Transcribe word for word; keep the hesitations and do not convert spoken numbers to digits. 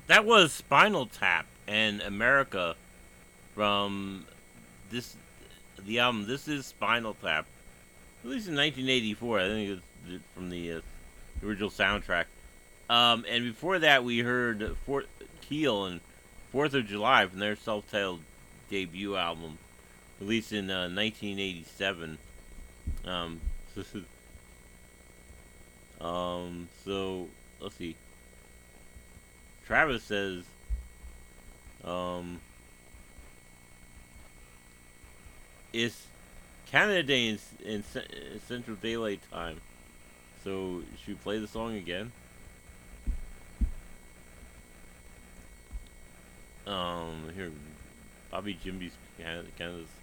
That was Spinal Tap and America from this the album. This is Spinal Tap, released in nineteen eighty-four. I think it's from the uh, original soundtrack. Um, and before that, we heard Fort Keel and Fourth of July from their self-titled debut album, released in uh, nineteen eighty-seven. Um, um, so let's see. Travis says, um, it's Canada Day in, in, in Central Daylight Time. So should we play the song again? Um, here, Bobby Jimby's Canada, Canada's